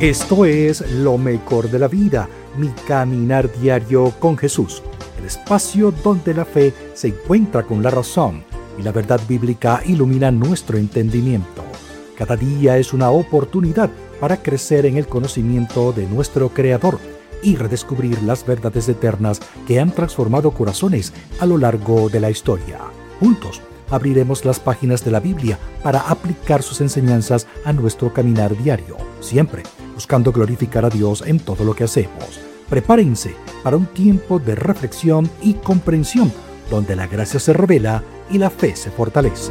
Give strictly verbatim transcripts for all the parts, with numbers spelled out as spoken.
Esto es Lo Mejor de la Vida, mi caminar diario con Jesús, el espacio donde la fe se encuentra con la razón y la verdad bíblica ilumina nuestro entendimiento. Cada día es una oportunidad para crecer en el conocimiento de nuestro Creador y redescubrir las verdades eternas que han transformado corazones a lo largo de la historia. Juntos abriremos las páginas de la Biblia para aplicar sus enseñanzas a nuestro caminar diario, siempre buscando glorificar a Dios en todo lo que hacemos. Prepárense para un tiempo de reflexión y comprensión, donde la gracia se revela y la fe se fortalece.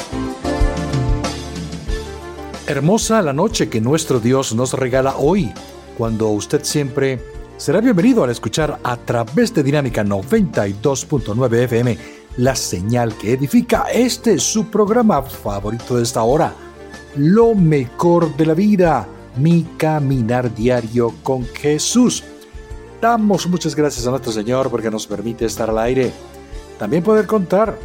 Hermosa la noche que nuestro Dios nos regala hoy, cuando usted siempre será bienvenido al escuchar a través de Dinámica noventa y dos punto nueve F M, la señal que edifica. Este es su programa favorito de esta hora, Lo Mejor de la Vida, mi caminar diario con Jesús. Damos muchas gracias a nuestro Señor porque nos permite estar al aire. También poder contar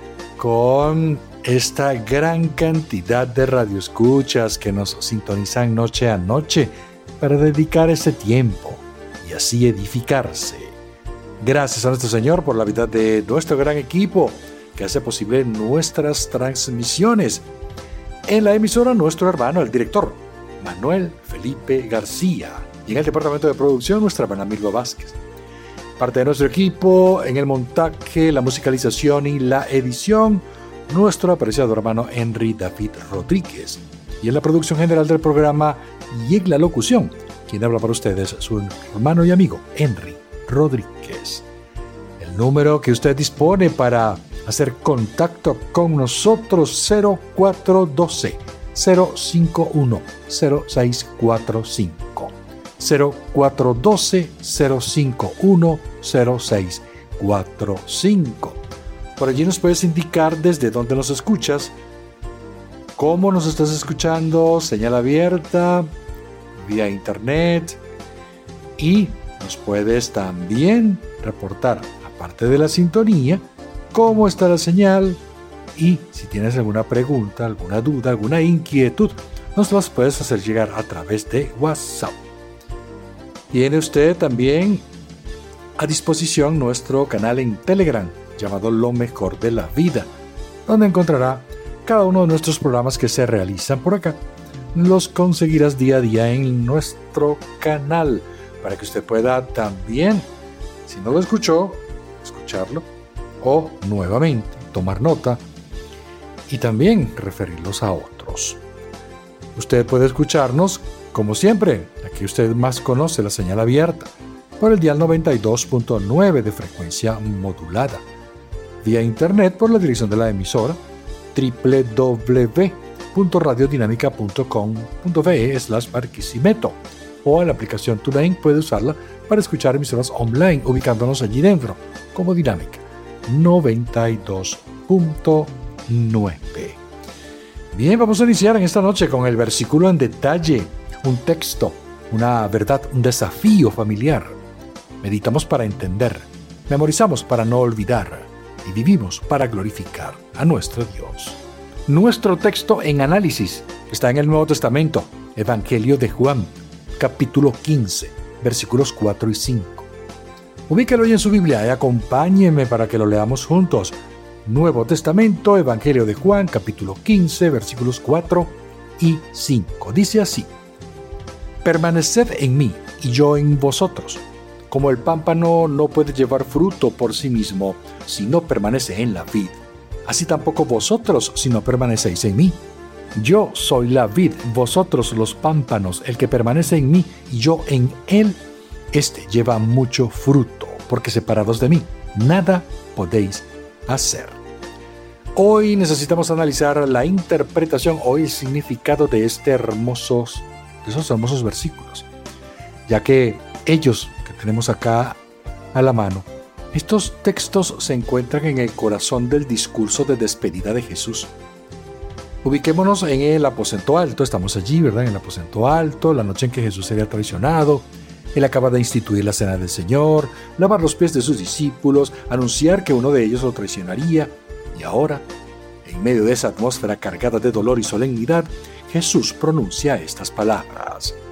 con esta gran cantidad de radioescuchas que nos sintonizan noche a noche para dedicar ese tiempo y así edificarse. Gracias a nuestro Señor por la vida de nuestro gran equipo que hace posible nuestras transmisiones. En la emisora, nuestro hermano, el director Manuel Felipe García, y en el departamento de producción, nuestra hermana Milva Vázquez. Parte de nuestro equipo en el montaje, la musicalización y la edición, nuestro apreciado hermano Henry David Rodríguez. Y en la producción general del programa y en la locución, quien habla para ustedes, su hermano y amigo Henry Rodríguez. El número que usted dispone para hacer contacto con nosotros, cero cuatro uno dos, cero cinco uno, cero seis cuatro cinco. cero cuatro uno dos, cero cinco uno, cero seis cuatro cinco. Por allí nos puedes indicar desde dónde nos escuchas, cómo nos estás escuchando, señal abierta, vía internet, y nos puedes también reportar, aparte de la sintonía, cómo está la señal, y si tienes alguna pregunta, alguna duda, alguna inquietud, nos las puedes hacer llegar a través de WhatsApp. Tiene usted también a disposición nuestro canal en Telegram, llamado Lo Mejor de la Vida, donde encontrará cada uno de nuestros programas que se realizan por acá. Los conseguirás día a día en nuestro canal, para que usted pueda también, si no lo escuchó, escucharlo, o nuevamente tomar nota y también referirlos a otros. Usted puede escucharnos, como siempre, aquí usted más conoce la señal abierta, por el dial noventa y dos punto nueve de frecuencia modulada, vía internet por la dirección de la emisora doble u doble u doble u punto radiodinámica punto com punto be slash barquisimeto, o en la aplicación TuneIn puede usarla para escuchar emisoras online, ubicándonos allí dentro como Dinámica noventa y dos punto nueve. Bien, vamos a iniciar en esta noche con el versículo en detalle, un texto, una verdad, un desafío familiar. Meditamos para entender, memorizamos para no olvidar y vivimos para glorificar a nuestro Dios. Nuestro texto en análisis está en el Nuevo Testamento, Evangelio de Juan, capítulo quince, versículos cuatro y cinco. Ubíquelo hoy en su Biblia y acompáñenme para que lo leamos juntos. Nuevo Testamento, Evangelio de Juan, capítulo quince, versículos cuatro y cinco. Dice así: permaneced en mí y yo en vosotros. Como el pámpano no puede llevar fruto por sí mismo si no permanece en la vid, así tampoco vosotros si no permanecéis en mí. Yo soy la vid, vosotros los pámpanos. El que permanece en mí y yo en él, este lleva mucho fruto, porque separados de mí nada podéis hacer. Hoy necesitamos analizar la interpretación o el significado de, este hermosos, de esos hermosos versículos, ya que ellos que tenemos acá a la mano, estos textos se encuentran en el corazón del discurso de despedida de Jesús. Ubiquémonos en el aposento alto, estamos allí, ¿verdad? En el aposento alto, la noche en que Jesús sería traicionado. Él acaba de instituir la cena del Señor, lavar los pies de sus discípulos, anunciar que uno de ellos lo traicionaría. Y ahora, en medio de esa atmósfera cargada de dolor y solemnidad, Jesús pronuncia estas palabras: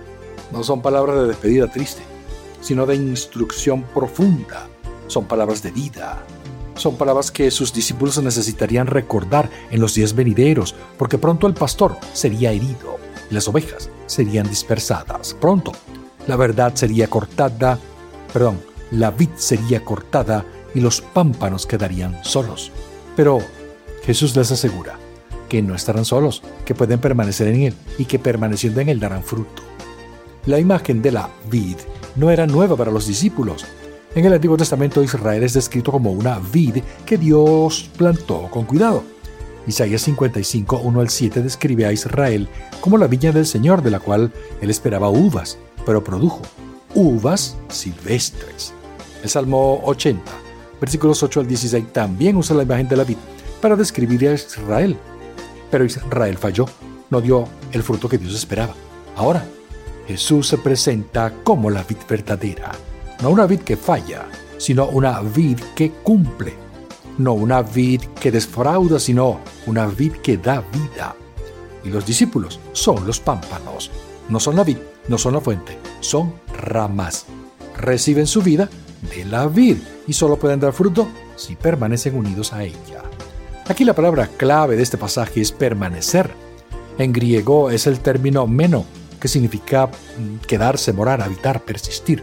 no son palabras de despedida triste, sino de instrucción profunda. Son palabras de vida. Son palabras que sus discípulos necesitarían recordar en los días venideros, porque pronto el pastor sería herido y las ovejas serían dispersadas. Pronto la verdad sería cortada, perdón, la vid sería cortada y los pámpanos quedarían solos. Pero Jesús les asegura que no estarán solos, que pueden permanecer en Él y que permaneciendo en Él darán fruto. La imagen de la vid no era nueva para los discípulos. En el Antiguo Testamento Israel es descrito como una vid que Dios plantó con cuidado. Isaías cincuenta y cinco, uno al siete describe a Israel como la viña del Señor, de la cual Él esperaba uvas, pero produjo uvas silvestres. El Salmo ochenta, versículos ocho al dieciséis, también usa la imagen de la vid para describir a Israel. Pero Israel falló, no dio el fruto que Dios esperaba. Ahora, Jesús se presenta como la vid verdadera. No una vid que falla, sino una vid que cumple. No una vid que desfrauda, sino una vid que da vida. Y los discípulos son los pámpanos. No son la vid, no son la fuente, son ramas. Reciben su vida de la vid y solo pueden dar fruto si permanecen unidos a ella. Aquí la palabra clave de este pasaje es permanecer. En griego es el término meno, que significa quedarse, morar, habitar, persistir.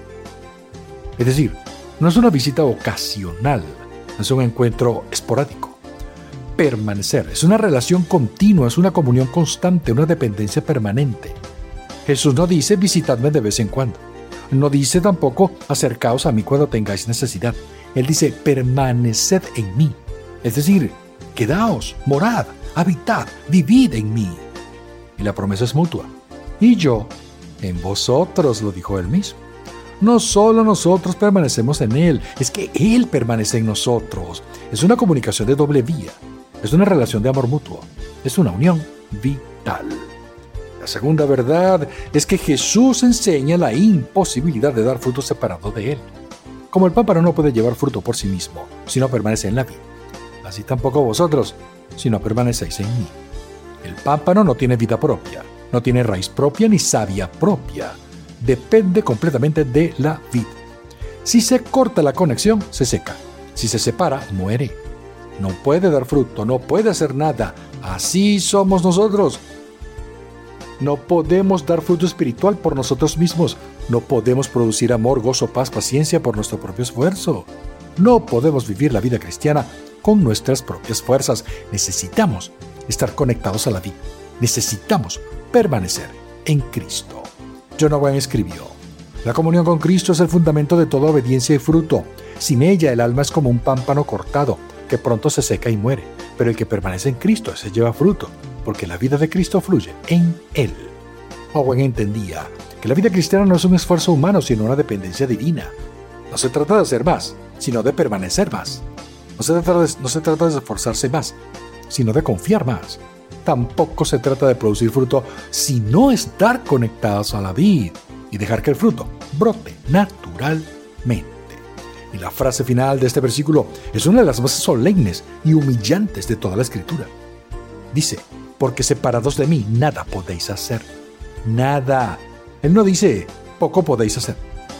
Es decir, no es una visita ocasional, es un encuentro esporádico. Permanecer es una relación continua, es una comunión constante, una dependencia permanente. Jesús no dice visitadme de vez en cuando. No dice tampoco acercaos a mí cuando tengáis necesidad. Él dice permaneced en mí. Es decir, quedaos, morad, habitad, vivid en mí. Y la promesa es mutua. Y yo en vosotros, lo dijo él mismo. No solo nosotros permanecemos en Él, es que Él permanece en nosotros. Es una comunicación de doble vía, es una relación de amor mutuo, es una unión vital. La segunda verdad es que Jesús enseña la imposibilidad de dar fruto separado de Él. Como el pámpano no puede llevar fruto por sí mismo, si no permanece en la vid, así tampoco vosotros, si no permanecéis en mí. El pámpano no tiene vida propia, no tiene raíz propia ni savia propia. Depende completamente de la vid. Si se corta la conexión, se seca. Si se separa, muere. No puede dar fruto, no puede hacer nada. Así somos nosotros. No podemos dar fruto espiritual por nosotros mismos. No podemos producir amor, gozo, paz, paciencia por nuestro propio esfuerzo. No podemos vivir la vida cristiana con nuestras propias fuerzas. Necesitamos estar conectados a la vid. Necesitamos permanecer en Cristo. John Owen escribió: la comunión con Cristo es el fundamento de toda obediencia y fruto. Sin ella el alma es como un pámpano cortado, que pronto se seca y muere, pero el que permanece en Cristo ese lleva fruto, porque la vida de Cristo fluye en él. Owen entendía que la vida cristiana no es un esfuerzo humano, sino una dependencia divina. No se trata de hacer más, sino de permanecer más. No se trata de, no se trata de esforzarse más, sino de confiar más. Tampoco se trata de producir fruto, sino estar conectados a la vid y dejar que el fruto brote naturalmente. Y la frase final de este versículo es una de las más solemnes y humillantes de toda la Escritura. Dice: porque separados de mí nada podéis hacer. Nada. Él no dice poco podéis hacer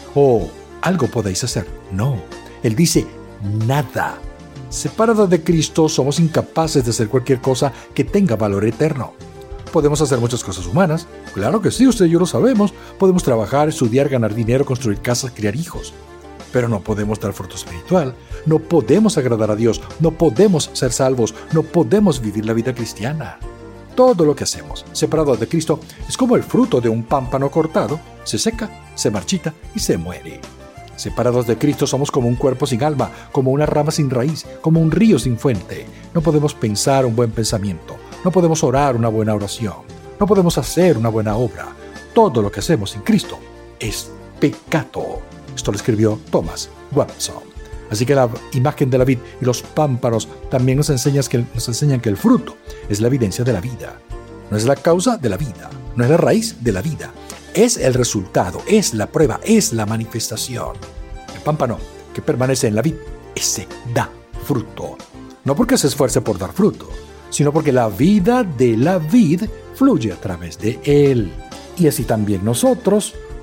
o algo podéis hacer. No. Él dice nada. Separados de Cristo somos incapaces de hacer cualquier cosa que tenga valor eterno. Podemos hacer muchas cosas humanas, claro que sí, usted y yo lo sabemos. Podemos trabajar, estudiar, ganar dinero, construir casas, criar hijos. Pero no podemos dar fruto espiritual, no podemos agradar a Dios, no podemos ser salvos, no podemos vivir la vida cristiana. Todo lo que hacemos, separados de Cristo, es como el fruto de un pámpano cortado, se seca, se marchita y se muere. Separados de Cristo somos como un cuerpo sin alma, como una rama sin raíz, como un río sin fuente. No podemos pensar un buen pensamiento, no podemos orar una buena oración, no podemos hacer una buena obra. Todo lo que hacemos sin Cristo es pecado. Esto lo escribió Thomas Watson. Así que la imagen de la vid y los pámpanos también nos enseñan que, nos enseñan que el fruto es la evidencia de la vida. No es la causa de la vida, no es la raíz de la vida. Es el resultado, es la prueba, es la manifestación. El pámpano que permanece en la vid, ese da fruto. No porque se esfuerce por dar fruto, sino porque la vida de la vid fluye a través de él. Y así también nosotros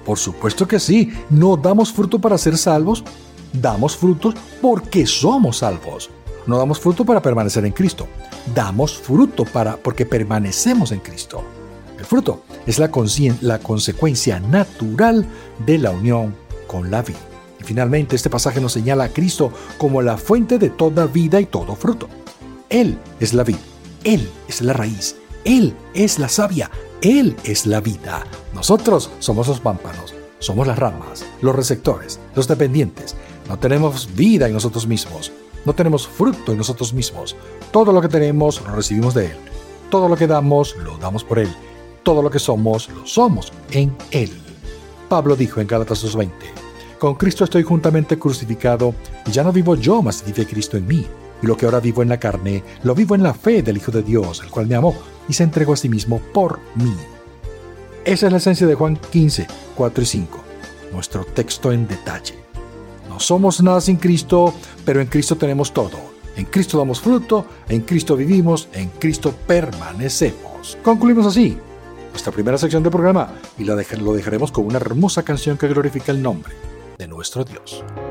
Por supuesto que sí. ¿No damos fruto para ser salvos? Damos frutos porque somos salvos. No damos fruto para permanecer en Cristo. Damos fruto para, porque permanecemos en Cristo. El fruto es la, la consecuencia natural de la unión con la vid. Y finalmente este pasaje nos señala a Cristo como la fuente de toda vida y todo fruto. Él es la vid, Él es la raíz, Él es la savia, Él es la vida. Nosotros somos los pámpanos, somos las ramas, los receptores, los dependientes. No tenemos vida en nosotros mismos, no tenemos fruto en nosotros mismos. Todo lo que tenemos lo recibimos de Él. Todo lo que damos lo damos por Él. Todo lo que somos lo somos en Él. Pablo dijo en Gálatas dos veinte: con Cristo estoy juntamente crucificado, y ya no vivo yo, mas vive Cristo en mí. Y lo que ahora vivo en la carne, lo vivo en la fe del Hijo de Dios, el cual me amó y se entregó a sí mismo por mí. Esa es la esencia de Juan quince, cuatro y cinco, nuestro texto en detalle. No somos nada sin Cristo, pero en Cristo tenemos todo. En Cristo damos fruto, en Cristo vivimos, en Cristo permanecemos. Concluimos así nuestra primera sección del programa y lo, dej- lo dejaremos con una hermosa canción que glorifica el nombre de nuestro Dios.